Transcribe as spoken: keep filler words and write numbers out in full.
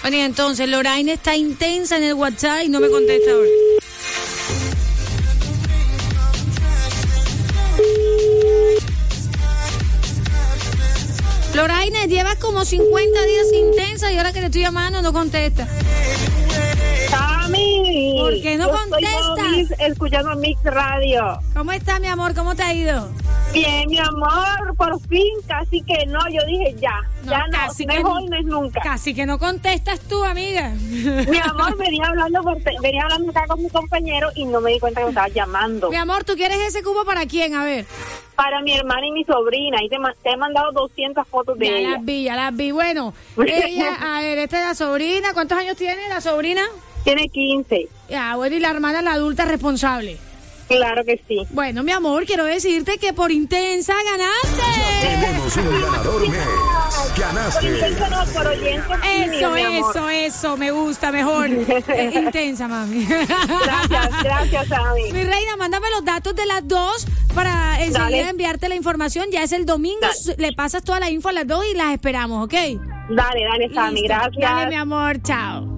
Bueno, y entonces, Loraine está intensa en el WhatsApp y no me contesta ahora. Loraine, llevas como cincuenta días intensa y ahora que te estoy llamando no contesta. Tami, ¿por qué no yo contestas? Estoy escuchando Mix Radio. ¿Cómo está, mi amor? ¿Cómo te ha ido? Bien, mi amor, por fin, casi que no, yo dije ya, No, ya no, casi que mejor no. no es nunca. Casi que no contestas tú, amiga. Mi amor, venía hablando por te- venía hablando acá con mi compañero y no me di cuenta que me estaba llamando. Mi amor, ¿tú quieres ese cubo para quién? A ver. Para mi hermana y mi sobrina, y te, ma- te he mandado doscientas fotos de Ya ella. las vi, ya las vi. Bueno, ella, a ver, esta es la sobrina. ¿Cuántos años tiene la sobrina? Tiene quince. Ya, bueno, y la hermana, la adulta responsable. Claro que sí. Bueno, mi amor, quiero decirte que por intensa ganaste. Tenemos un ganador mes. Por Ganaste. intenso no, por oyente. Eso, mi amor. eso, eso, me gusta mejor. Eh, intensa, mami. Gracias, gracias, Tami. Mi reina, mándame los datos de las dos para enseguida Dale. enviarte la información. Ya es el domingo, Dale. le pasas toda la info a las dos y las esperamos, ¿ok? Dale, dale, Tami, Listo. gracias. Dale, mi amor, chao.